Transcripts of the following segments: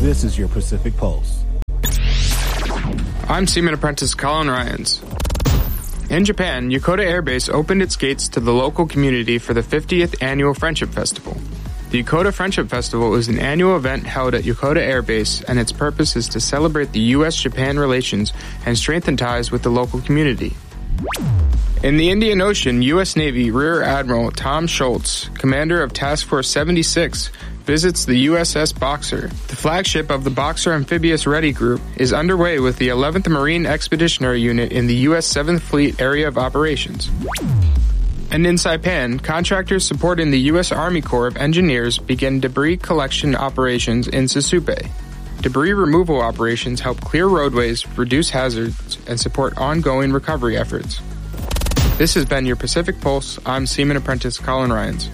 This is your Pacific Pulse. I'm Seaman Apprentice Colin Ryans. In Japan, Yokota Air Base opened its gates to the local community for the 50th Annual Friendship Festival. The Yokota Friendship Festival is an annual event held at Yokota Air Base, and its purpose is to celebrate the U.S.-Japan relations and strengthen ties with the local community. In the Indian Ocean, U.S. Navy Rear Admiral Tom Schultz, commander of Task Force 76, visits the USS Boxer. The flagship of the Boxer Amphibious Ready Group is underway with the 11th Marine Expeditionary Unit in the U.S. 7th Fleet Area of Operations. And in Saipan, contractors supporting the U.S. Army Corps of Engineers begin debris collection operations in Susupe. Debris removal operations help clear roadways, reduce hazards, and support ongoing recovery efforts. This has been your Pacific Pulse. I'm Seaman Apprentice Colin Ryans.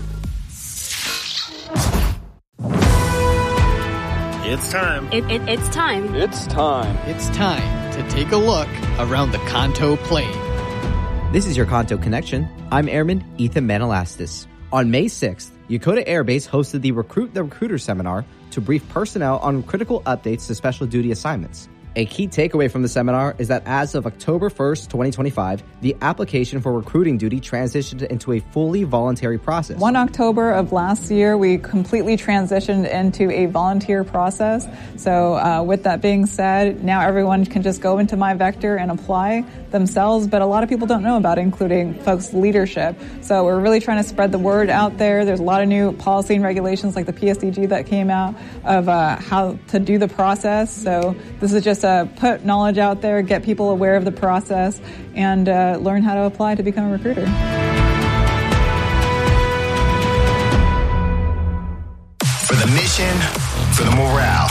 It's time. It's time. It's time. It's time to take a look around the Kanto Plain. This is your Kanto Connection. I'm Airman Ethan Manalastis. On May 6th, Yokota Air Base hosted the Recruit the Recruiter seminar to brief personnel on critical updates to special duty assignments. A key takeaway from the seminar is that as of October 1st, 2025, the application for recruiting duty transitioned into a fully voluntary process. 1 October of last year, we completely transitioned into a volunteer process. So with that being said, now everyone can just go into MyVector and apply themselves, but a lot of people don't know about it, including folks' leadership. So we're really trying to spread the word out there. There's a lot of new policy and regulations like the PSDG that came out of how to do the process. So this is just put knowledge out there, get people aware of the process, and learn how to apply to become a recruiter. For the mission, for the morale.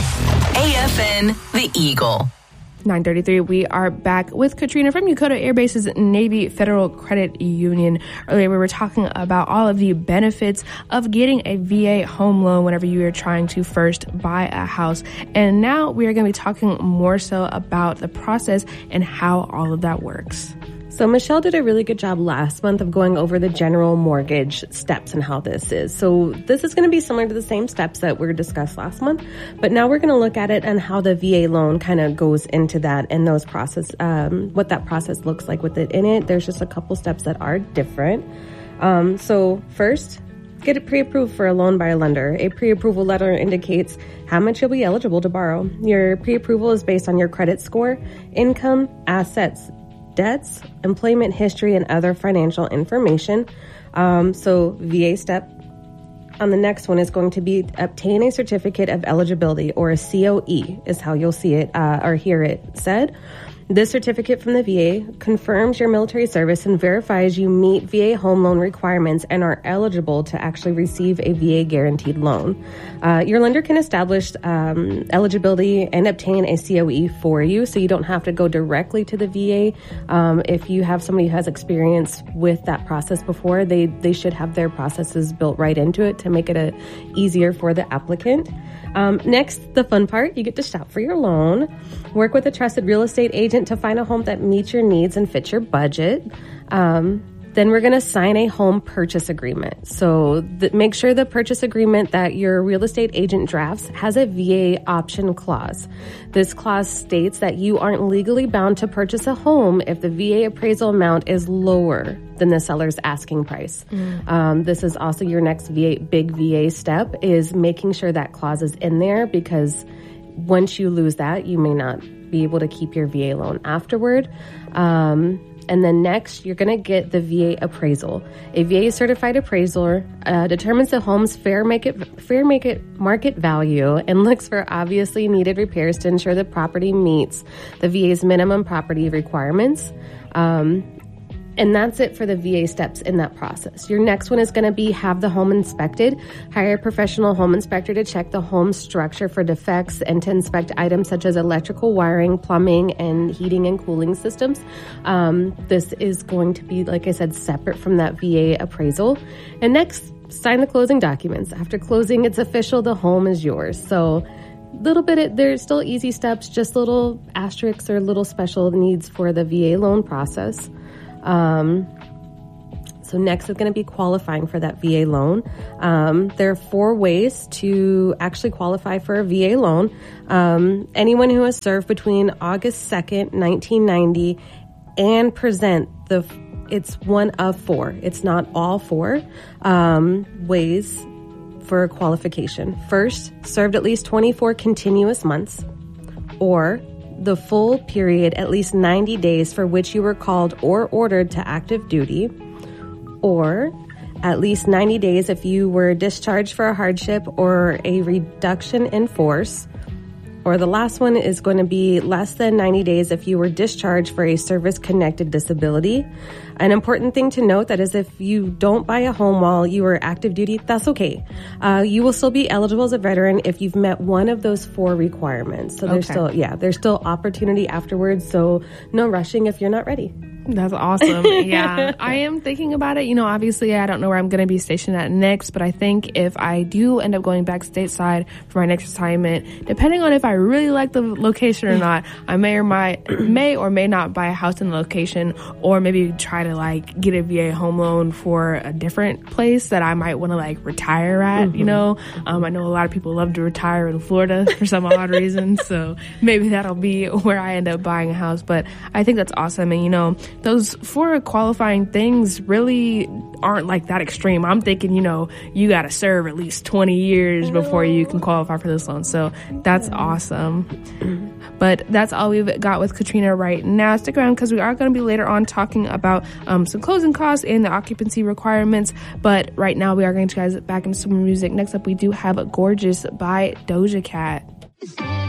AFN, the Eagle. 9:33, we are back with Katrina from Yokota Air Base's Navy Federal Credit Union. Earlier, we were talking about all of the benefits of getting a VA home loan whenever you are trying to first buy a house. And now we are going to be talking more so about the process and how all of that works. So Michelle did a really good job last month of going over the general mortgage steps and how this is. So this is going to be similar to the same steps that were discussed last month, but now we're going to look at it and how the VA loan kind of goes into that and those process, what that process looks like with it in it. There's just a couple steps that are different. So first, get it pre-approved for a loan by a lender. A pre-approval letter indicates how much you'll be eligible to borrow. Your pre-approval is based on your credit score, income, assets, debts, employment history, and other financial information. So VA step on the next one is going to be obtain a certificate of eligibility, or a COE is how you'll see it or hear it said. This certificate from the VA confirms your military service and verifies you meet VA home loan requirements and are eligible to actually receive a VA guaranteed loan. Your lender can establish eligibility and obtain a COE for you, so you don't have to go directly to the VA. If you have somebody who has experience with that process before, they should have their processes built right into it to make it easier for the applicant. Next, the fun part, you get to shop for your loan. Work with a trusted real estate agent to find a home that meets your needs and fits your budget. Then we're going to sign a home purchase agreement. So make sure the purchase agreement that your real estate agent drafts has a VA option clause. This clause states that you aren't legally bound to purchase a home if the VA appraisal amount is lower than the seller's asking price. This is also your next big VA step, is making sure that clause is in there, because once you lose that, you may not be able to keep your VA loan afterward. And then next, you're going to get the VA appraisal. A VA certified appraiser determines the home's fair market value and looks for obviously needed repairs to ensure the property meets the VA's minimum property requirements. And that's it for the VA steps in that process. Your next one is going to be have the home inspected. Hire a professional home inspector to check the home structure for defects and to inspect items such as electrical wiring, plumbing, and heating and cooling systems. This is going to be, like I said, separate from that VA appraisal. And next, sign the closing documents. After closing, it's official, the home is yours. So there's still easy steps, just little asterisks or little special needs for the VA loan process. So So next is going to be qualifying for that VA loan. There are 4 ways to actually qualify for a VA loan. Anyone who has served between August 2nd, 1990 and present it's one of 4. It's not all 4 ways for qualification. First, served at least 24 continuous months, or the full period, at least 90 days for which you were called or ordered to active duty, or at least 90 days if you were discharged for a hardship or a reduction in force, or the last one is going to be less than 90 days if you were discharged for a service-connected disability. An important thing to note that is if you don't buy a home while you are active duty, that's okay. You will still be eligible as a veteran if you've met one of those 4 requirements. So there's still opportunity afterwards. So no rushing if you're not ready. That's awesome. Yeah, I am thinking about it. Obviously I don't know where I'm going to be stationed at next, but I think if I do end up going back stateside for my next assignment, depending on if I really like the location or not, I may or may not buy a house in the location, or maybe try to get a VA home loan for a different place that I might want to retire at. I know a lot of people love to retire in Florida for some odd reason, so maybe that'll be where I end up buying a house. But I think that's awesome. And those 4 qualifying things really aren't that extreme. I'm thinking, you got to serve at least 20 years before you can qualify for this loan. So that's awesome. But that's all we've got with Katrina right now. Stick around because we are going to be later on talking about some closing costs and the occupancy requirements. But right now we are going to guys back into some music. Next up, we do have Gorgeous by Doja Cat.